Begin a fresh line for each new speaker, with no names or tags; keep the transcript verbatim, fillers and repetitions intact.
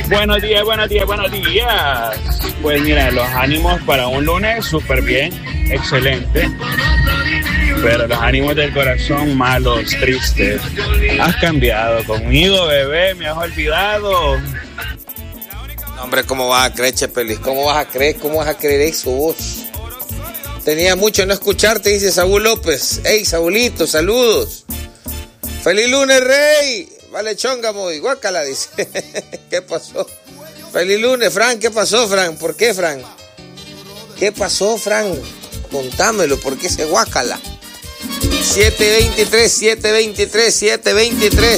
Buenos días, buenos días, buenos días. Pues mira, los ánimos para un lunes súper bien, excelente. Pero los ánimos del corazón malos, tristes. Has cambiado conmigo, bebé, me has olvidado.
No, hombre, ¿cómo vas a creer, Chepelis? ¿Cómo vas a creer? ¿Cómo vas a creer eso vos? Tenía mucho no escucharte, dice Saúl López. Hey, Saúlito, saludos. ¡Feliz lunes, rey! Vale, chonga, muy guácala, dice. ¿Qué pasó? Feliz lunes, Fran. ¿Qué pasó, Fran? ¿Por qué, Fran? ¿Qué pasó, Fran? Contámelo, ¿por qué se guácala? siete veintitrés, siete veintitrés, siete veintitrés.